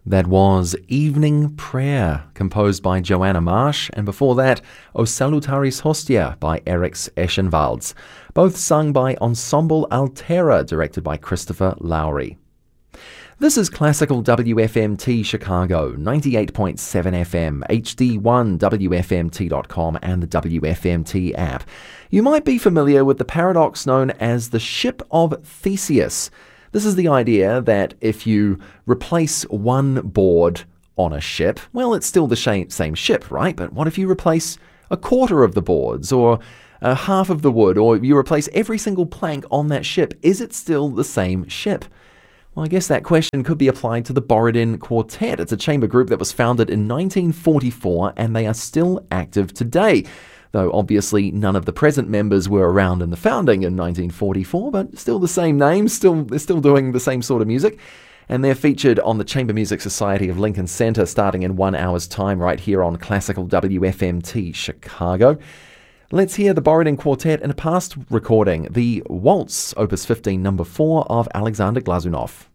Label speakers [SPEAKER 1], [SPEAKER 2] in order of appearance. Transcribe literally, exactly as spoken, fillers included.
[SPEAKER 1] That was Evening Prayer, composed by Joanna Marsh, and before that, O Salutaris Hostia by Eriks Eschenwalds, both sung by Ensemble Altera, directed by Christopher Lowry. This is Classical W F M T Chicago, ninety-eight point seven F M, H D one, W F M T dot com, and the W F M T app. You might be familiar with the paradox known as the Ship of Theseus. This is the idea that if you replace one board on a ship, well, it's still the same ship, right? But what if you replace a quarter of the boards, or uh, half of the wood, or you replace every single plank on that ship? Is it still the same ship? Well, I guess that question could be applied to the Borodin Quartet. It's a chamber group that was founded in nineteen forty-four, and they are still active today. Though obviously none of the present members were around in the founding in nineteen forty-four, but still the same name, still they're still doing the same sort of music. And they're featured on the Chamber Music Society of Lincoln Center starting in one hour's time right here on Classical W F M T Chicago. Let's hear the Borodin Quartet in a past recording, the Waltz, Opus fifteen, number four of Alexander Glazunov.